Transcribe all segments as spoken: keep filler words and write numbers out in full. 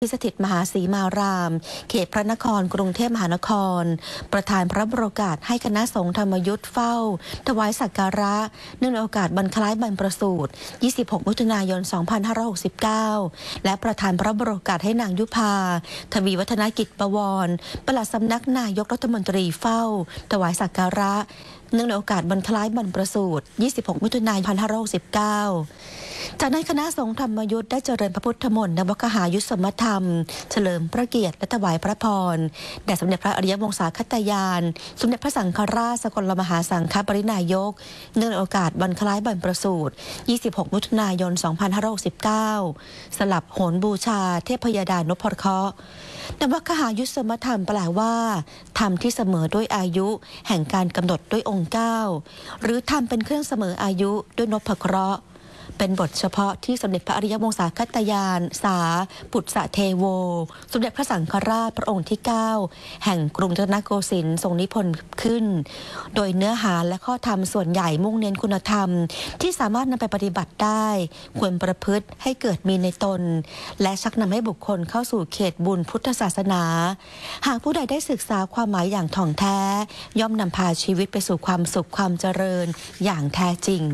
ที่สถิตมหาศรีมาราม เขตพระนครกรุงเทพมหานครประธานพระบรมโอกาสให้คณะสงฆ์ธรรมยุทธเฝ้าถวายสักการะเนื่องในโอกาสบรรคล้ายบรรพสูตรยี่สิบหกมิถุนายนสองพันห้าร้อยหกสิบเก้าและประธานพระบรมโอกาสให้นางยุพาทวีวัฒนกิจประวรปลัดสำนักนายกรัฐมนตรีเฝ้าถวายสักการะเนื่องในโอกาสบรรคล้ายบรรพสูตรยี่สิบหกมิถุนายนสองพันห้าร้อยหกสิบเก้าจากนั้นคณะสงฆ์ธรรมยุทธได้เจริญพระพุทธมนต์นวกหายุทธสมธรรมเฉลิมพระเกียรติและถวายพระพรแด่สมเด็จพระอริยวงศาคตยานสมเด็จพระสังฆราชสกลมหาสังฆปรินายกเนื่องในโอกาสบรรคล้ายบรรพสูตรยี่สิบหกมิถุนายนสองพันห้าร้อยหกสิบเก้าสลับโหนบูชาเทพยดานพเคราะห์นวกหายุทธสมธรรมแปลว่าธรรมที่เสมอด้วยอายุแห่งการกำหนดด้วยองค์เก้าหรือธรรมเป็นเครื่องเสมออายุด้วยนพเคราะห์เป็นบทเฉพาะที่สมเด็จพระอริยวงศาคตยานสาปุตสะเทโวสมเด็จพระสังฆราชพระองค์ที่เก้าแห่งกรุงรัตนโกสินทร์ทรงนิพนธ์ขึ้นโดยเนื้อหาและข้อธรรมส่วนใหญ่มุ่งเน้นคุณธรรมที่สามารถนำไปปฏิบัติได้ควรประพฤติให้เกิดมีในตนและชักนำให้บุคคลเข้าสู่เขตบุญพุทธศาสนาหากผู้ใดได้ศึกษาความหมายอย่างถ่องแท้ย่อมนำพาชีวิตไปสู่ความสุขความเจริญอย่างแท้จริง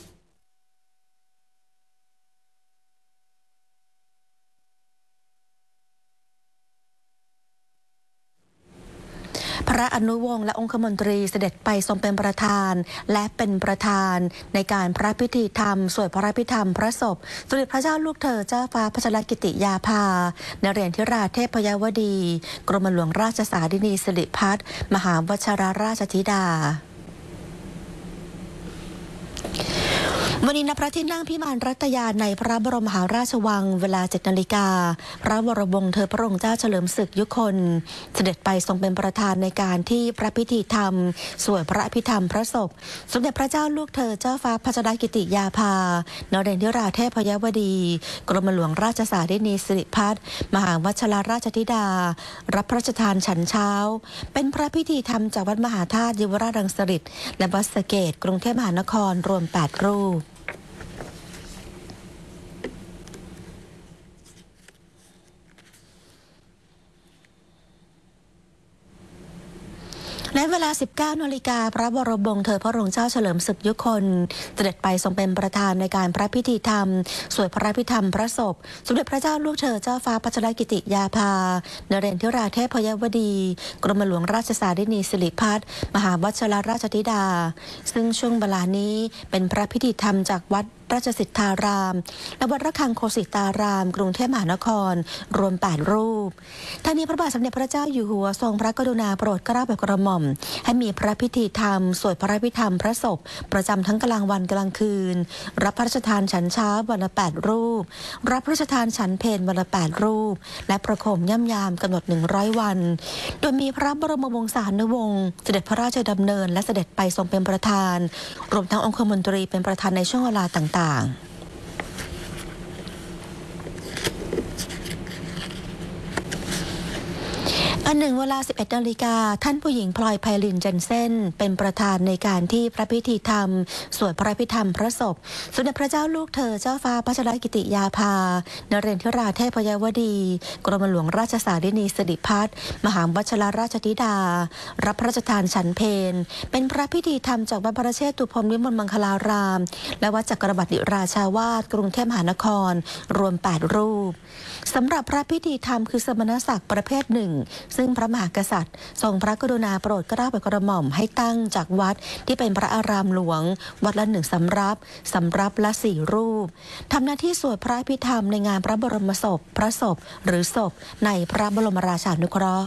พระอนุวงศ์และองคมนตรีเสด็จไปทรงเป็นประธานและเป็นประธานในการพระพิธีธรรมสวดพระพิธรรมพระศพสมเด็จพระเจ้าลูกเธอเจ้าฟ้าพัชรกิติยาภานเรศธิราเทพยวดีกรมหลวงราชสารินีสิริพัฒน์มหาวชิราราชธิดาวันนี้ณพระที่นั่งพิมานรัตยาในพระบรมมหาราชวังเวลาเจ็ดนาฬิกาพระวรวงศ์เธอพระองค์เจ้าเฉลิมศึกยุคนเสด็จไปทรงเป็นประธานในการที่พระพิธีธรรมสวดพระอภิธรรมพระศพสมเด็จพระเจ้าลูกเธอเจ้าฟ้าพัชรกิติยาภานเรศธิราเทพยวดีกรมหลวงราชสารินีสิริพัฒน์มหาวชิราราชธิดารับพระราชทานฉันเช้าเป็นพระพิธีธรรมจากวัดมหาธาตุเยาวราชรังสฤษฎ์และวัดสะเกษกรุงเทพมหานครรวมแปดรูปในเวลา สิบเก้านาฬิกาพระบรมวงศ์เธอพระองค์เจ้าเฉลิมศึกยุคนเสด็จไปทรงเป็นประธานในการพระพิธีธรรมสวดพระพิธรรมพระศพสมเด็จพระเจ้าลูกเธอเจ้าฟ้าพัชรกิติยาภานเรศธิราเทพยวดีกรมหลวงราชสารินีสิริพัฒน์มหาวชิราราชธิดาซึ่งช่วงเวลานี้เป็นพระพิธีธรรมจากวัดราชสิทธารามและวัดระฆังโคสิตารามกรุงเทพมหานครรวมแปดรูปท่านนี้พระบาทสมเด็จพระเจ้าอยู่หัวทรงพระกรุณาโปรดเกล้าโปรดกระหม่อมให้มีพระพิธีธรรมสวดพระพิธรรมพระศพประจำทั้งกลางวันกลางคืนรับพระราชทานฉันเช้าวันละแปดรูปรับพระราชทานฉันเพลวันละแปดรูปและประโคมย่ำยามกำหนดหนึ่งร้อยวันโดยมีพระบรมวงศานุวงศ์เสด็จพระราชดำเนินและเสด็จไปทรงเป็นประธานรวมทั้งองคมนตรีเป็นประธานในช่วงเวลาต่างๆอันหนึ่งเวลา สิบเอ็ดนาฬิกาท่านผู้หญิงพลอยไพลินเจนเซ่นเป็นประธานในการที่พระพิธีธรรมสวดพระพิธรรมพระศพสมเด็จพระเจ้าลูกเธอเจ้าฟ้าพัชรกิติยาภานเรศธิราเทพยวดีกรมหลวงราชสารินีสิริพัฒน์มหาวชิราราชธิดารับพระราชทานฉันเพลเป็นพระพิธีธรรมจากวัดพระเชตุพนวิมลมังคลารามและวัดจักรบดิราชาวาสกรุงเทพมหานครรวมแปดรูปสำหรับพระพิธีธรรมคือสมณศักดิ์ประเภทหนึ่งซึ่งพระมหากษัตริย์ทรงพระกรุณาโปรดเกล้าโปรดกระหม่อมให้ตั้งจากวัดที่เป็นพระอารามหลวงวัดละหนึ่งสำรับสำรับละสี่รูปทำหน้าที่สวดพระพิธรรมในงานพระบรมศพพระศพหรือศพในพระบรมราชานุเคราะห์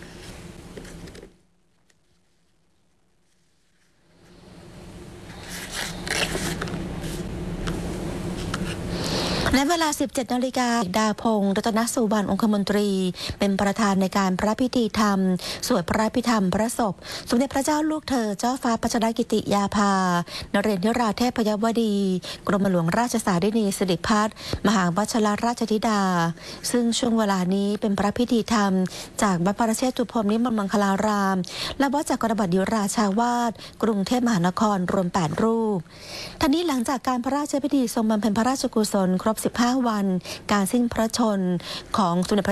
ในเวลา สิบเจ็ดนาฬิกาดาพงศ์รัตนสุวรรณองคมนตรีเป็นประธานในการพระพิธีธรรมสวดพระพิธรรมพระศพสมเด็จพระเจ้าลูกเธอเจ้าฟ้าพัชรกิติยาภานเรศธิราเทพยวดีกรมหลวงราชสารินีสิริพัฒน์มหาวชิราราชธิดาซึ่งช่วงเวลานี้เป็นพระพิธีธรรมจากวัดพระเชตุพนวิมลมังคลารามและวัดจักรบดิราชาวาสกรุงเทพมหานครรวมแปดรูปท่านี้หลังจากการพระราชพิธีทรงบำเพ็ญพระราชกุศลครบสิบห้าวันการสิ้นพระชนม์ของสมเด็จพระ